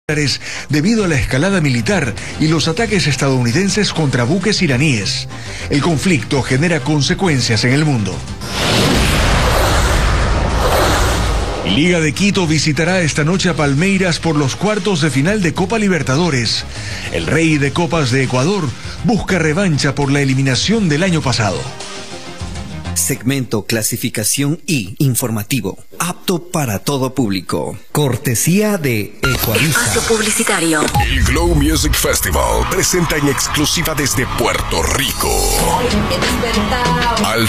debido a la escalada militar y los ataques estadounidenses contra buques iraníes. El conflicto genera consecuencias en el mundo. Liga de Quito visitará esta noche a Palmeiras por los cuartos de final de Copa Libertadores. El rey de copas de Ecuador busca revancha por la eliminación del año pasado. Segmento Clasificación I informativo, apto para todo público. Cortesía de Ecuavisa. Espacio publicitario. El Glow Music Festival presenta en exclusiva desde Puerto Rico al